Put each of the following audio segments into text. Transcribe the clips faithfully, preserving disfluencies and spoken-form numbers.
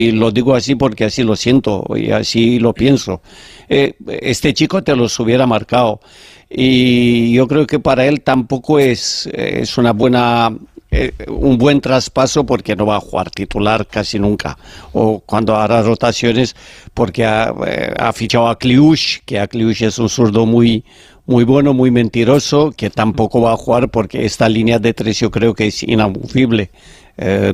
y lo digo así porque así lo siento y así lo pienso. Eh, este chico te los hubiera marcado y yo creo que para él tampoco es, es una buena... Eh, un buen traspaso porque no va a jugar titular casi nunca, o cuando hará rotaciones porque ha, eh, ha fichado a Kliush, que a Kliush es un zurdo muy, muy bueno, muy mentiroso, que tampoco va a jugar porque esta línea de tres yo creo que es inamovible. Eh,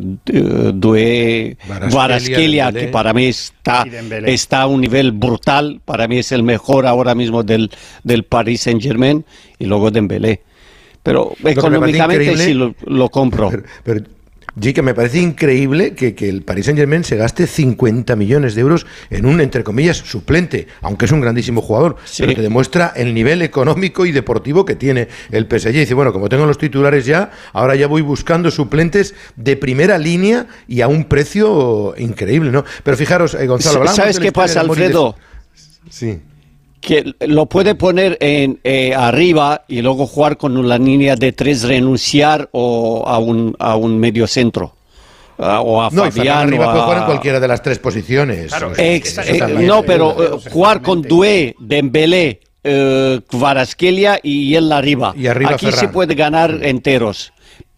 Doué, Kvaratskhelia, que para mí está, está a un nivel brutal, para mí es el mejor ahora mismo del, del Paris Saint-Germain, y luego Dembélé. Pero económicamente sí lo, lo compro. Pero, pero G, que me parece increíble que, que el Paris Saint-Germain se gaste cincuenta millones de euros en un, entre comillas, suplente, aunque es un grandísimo jugador, sí. Pero te demuestra el nivel económico y deportivo que tiene el P S G. Dice, bueno, como tengo los titulares ya, ahora ya voy buscando suplentes de primera línea y a un precio increíble, ¿no? Pero fijaros, eh, Gonzalo, hablamos ¿sabes qué pasa, Alfredo? De... Sí. Que lo puede poner en eh, arriba y luego jugar con una línea de tres, renunciar o a un a un medio centro uh, o a no, Fabián arriba o a... puede jugar en cualquiera de las tres posiciones. Claro, Ex, eh, no, pero eh, jugar con Doué, Dembélé, eh, Kvaratskhelia y él arriba. Y arriba Aquí Ferran. se puede ganar enteros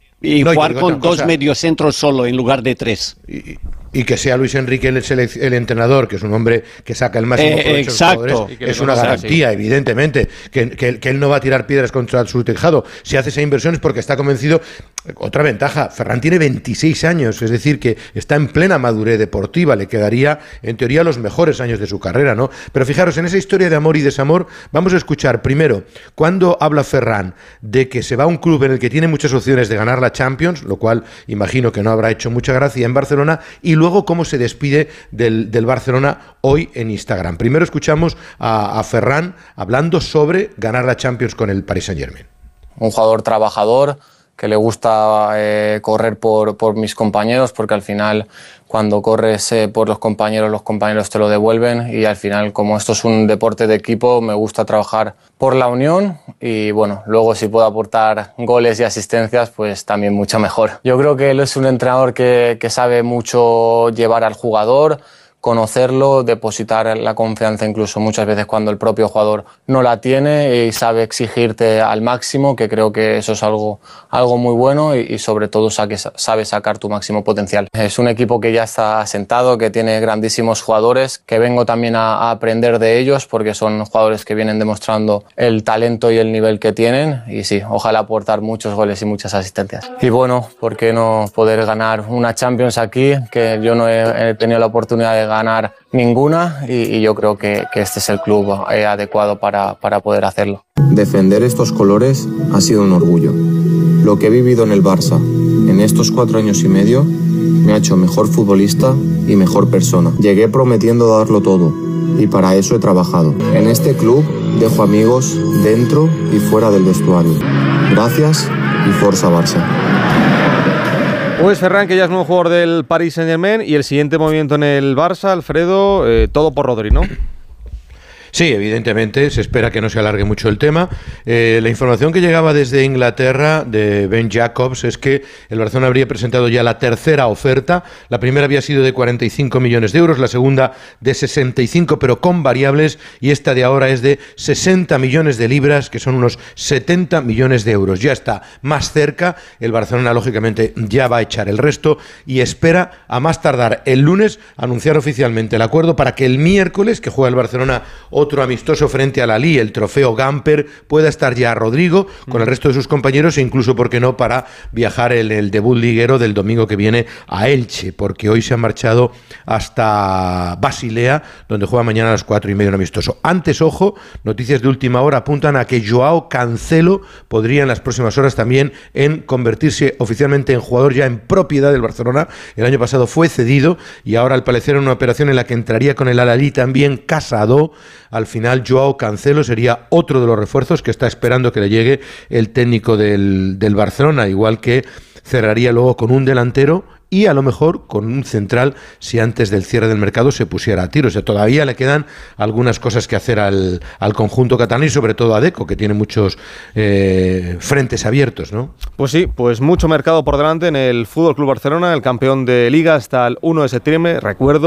y no, jugar y con dos cosa... mediocentros solo en lugar de tres. Y, y que sea Luis Enrique el, el entrenador, que es un hombre que saca el máximo eh, provecho exacto. de los jugadores, es una garantía, así. Evidentemente, que, que, que él no va a tirar piedras contra su tejado. Si hace esa inversión es porque está convencido. Otra ventaja, Ferran tiene veintiséis años, es decir, que está en plena madurez deportiva, le quedaría, en teoría, los mejores años de su carrera, ¿no? Pero fijaros, en esa historia de amor y desamor, vamos a escuchar primero, cuando habla Ferran de que se va a un club en el que tiene muchas opciones de ganar la Champions, lo cual imagino que no habrá hecho mucha gracia en Barcelona, y luego cómo se despide del, del Barcelona hoy en Instagram. Primero escuchamos a, a Ferran hablando sobre ganar la Champions con el Paris Saint-Germain. Un jugador trabajador, que le gusta eh, correr por, por mis compañeros, porque al final cuando corres eh, por los compañeros, los compañeros te lo devuelven, y al final, como esto es un deporte de equipo, me gusta trabajar por la unión, y bueno, luego si puedo aportar goles y asistencias, pues también mucho mejor. Yo creo que él es un entrenador que, que sabe mucho llevar al jugador, conocerlo, depositar la confianza incluso muchas veces cuando el propio jugador no la tiene, y sabe exigirte al máximo, que creo que eso es algo, algo muy bueno, y, y sobre todo saque, sabe sacar tu máximo potencial. Es un equipo que ya está asentado, que tiene grandísimos jugadores, que vengo también a, a aprender de ellos, porque son jugadores que vienen demostrando el talento y el nivel que tienen, y sí, ojalá aportar muchos goles y muchas asistencias. Y bueno, ¿por qué no poder ganar una Champions aquí? Que yo no he, he tenido la oportunidad de ganar ninguna, y, y yo creo que, que este es el club eh, adecuado para, para poder hacerlo. Defender estos colores ha sido un orgullo. Lo que he vivido en el Barça en estos cuatro años y medio me ha hecho mejor futbolista y mejor persona. Llegué prometiendo darlo todo, y para eso he trabajado. En este club dejo amigos dentro y fuera del vestuario. Gracias y Forza Barça. Pues Ferran, que ya es nuevo jugador del Paris Saint-Germain, y el siguiente movimiento en el Barça, Alfredo, eh, todo por Rodri, ¿no? Sí, evidentemente, se espera que no se alargue mucho el tema. Eh, la información que llegaba desde Inglaterra de Ben Jacobs es que el Barcelona habría presentado ya la tercera oferta. La primera había sido de cuarenta y cinco millones de euros, la segunda de sesenta y cinco, pero con variables, y esta de ahora es de sesenta millones de libras, que son unos setenta millones de euros. Ya está más cerca, el Barcelona lógicamente ya va a echar el resto y espera a más tardar el lunes anunciar oficialmente el acuerdo para que el miércoles, que juega el Barcelona otro amistoso frente al Alí, el trofeo Gamper, pueda estar ya Rodrigo con el resto de sus compañeros, e incluso, ¿por qué no?, para viajar en el debut liguero del domingo que viene a Elche, porque hoy se han marchado hasta Basilea, donde juega mañana a las cuatro y media un amistoso. Antes, ojo, noticias de última hora apuntan a que Joao Cancelo podría en las próximas horas también en convertirse oficialmente en jugador ya en propiedad del Barcelona. El año pasado fue cedido y ahora, al parecer, en una operación en la que entraría con el Al-Ahly también Casado. Al final, Joao Cancelo sería otro de los refuerzos que está esperando que le llegue el técnico del, del Barcelona, igual que cerraría luego con un delantero y a lo mejor con un central si antes del cierre del mercado se pusiera a tiro. O sea, todavía le quedan algunas cosas que hacer al, al conjunto catalán, y sobre todo a Deco, que tiene muchos eh, frentes abiertos, ¿no? Pues sí, pues mucho mercado por delante en el F C Barcelona. El campeón de Liga hasta el uno de septiembre, recuerdo.